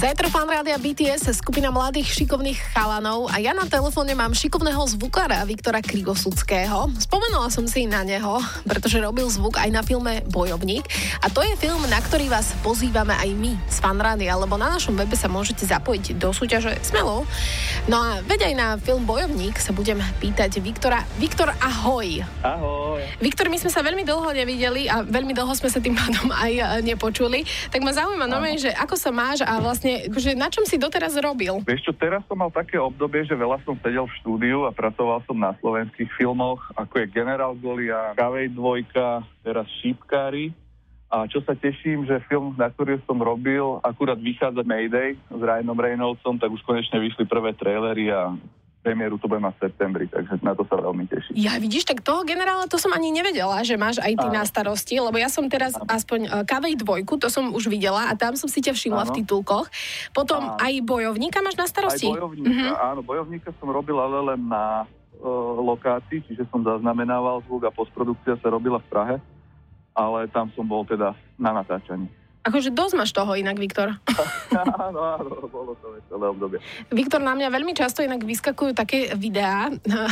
Zajtra Fan Rádia BTS, skupina mladých šikovných chalanov a ja na telefóne mám šikovného zvukára Viktora Krivosudského. Spomenula som si na neho, pretože robil zvuk aj na filme Bojovník a to je film, na ktorý vás pozývame aj my z Fan Rádia, lebo na našom webe sa môžete zapojiť do súťaže smelo. No a veď aj na film Bojovník sa budem pýtať Viktora. Viktor, ahoj. Ahoj. Viktor, my sme sa veľmi dlho nevideli a veľmi dlho sme sa tým pádom aj nepočuli. Tak ma zaujíma normálne, že ako sa máš a vlastne akože na čom si doteraz robil? Vieš čo, teraz som mal také obdobie, že veľa som sedel v štúdiu a pracoval som na slovenských filmoch, ako je Generál Golian, Kavej 2, teraz Šípkári. A čo sa teším, že film, na ktorý som robil, akurát vychádza Mayday s Ryanom Reynoldsom, tak už konečne vyšli prvé trailery a premiéru to bude mať v septembri, takže na to sa veľmi teším. Ja vidíš, tak toho generála to som ani nevedela, že máš aj ty na starosti, lebo ja som teraz aspoň Kavej 2, to som už videla a tam som si ťa všimla v titulkoch. Potom aj Bojovníka máš na starosti? Aj Bojovníka, áno, Bojovníka som robil ale len na lokácii, čiže som zaznamenával zvuk a postprodukcia sa robila v Prahe, ale tam som bol teda na natáčaní. Akože dosť máš toho inak, Viktor. Áno, bolo to celé obdobie. Viktor, na mňa veľmi často inak vyskakujú také videá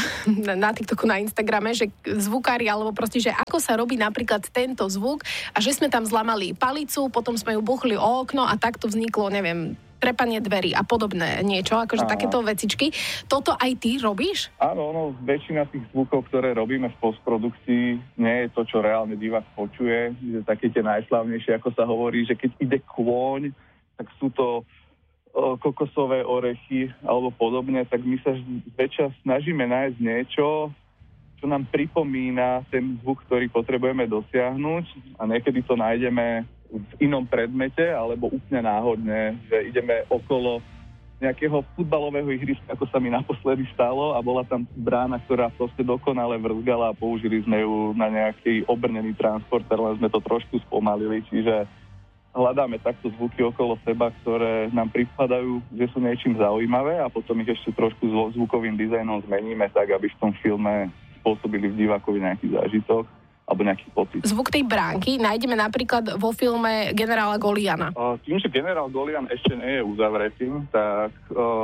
na TikToku, na Instagrame, že zvukári, alebo proste, že ako sa robí napríklad tento zvuk a že sme tam zlamali palicu, potom sme ju buchli o okno a takto vzniklo, neviem, trepanie dverí a podobné niečo, akože takéto vecičky. Toto aj ty robíš? Áno, väčšina tých zvukov, ktoré robíme v postprodukcii, nie je to, čo reálne divák počuje, že také tie najslavnejšie, ako sa hovorí, že keď ide kôň, tak sú to kokosové orechy alebo podobne, tak my sa väčšia snažíme nájsť niečo, čo nám pripomína ten zvuk, ktorý potrebujeme dosiahnuť a niekedy to nájdeme v inom predmete, alebo úplne náhodne, že ideme okolo nejakého futbalového ihriska, ako sa mi naposledy stalo a bola tam brána, ktorá proste dokonale vrzgala a použili sme ju na nejaký obrnený transporter, len sme to trošku spomalili, čiže hľadáme takto zvuky okolo seba, ktoré nám pripadajú, že sú niečím zaujímavé a potom ich ešte trošku zvukovým dizajnom zmeníme tak, aby v tom filme spôsobili v divákovi nejaký zážitok alebo nejaký pocit. Zvuk tej bránky nájdeme napríklad vo filme Generála Goliana. Tým, že Generál Golian ešte nie je uzavretý, tak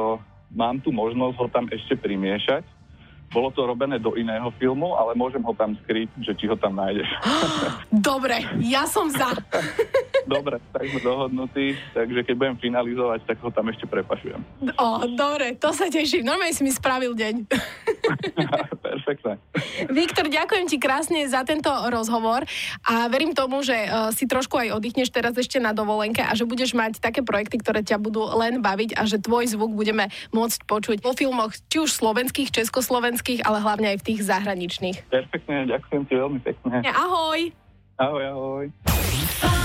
mám tu možnosť ho tam ešte primiešať. Bolo to robené do iného filmu, ale môžem ho tam skryť, že či ho tam nájdeš. Dobre, ja som za. Dobre, tak sme dohodnutí, takže keď budem finalizovať, tak ho tam ešte prepašujem. Dobre, to sa teším. Normálne si mi spravil deň. Perfektne. Viktor, ďakujem ti krásne za tento rozhovor a verím tomu, že si trošku aj oddychneš teraz ešte na dovolenke a že budeš mať také projekty, ktoré ťa budú len baviť a že tvoj zvuk budeme môcť počuť vo filmoch, či už slovenských, československých, ale hlavne aj v tých zahraničných. Perfektne, ďakujem ti veľmi pekne. Ahoj! Ahoj.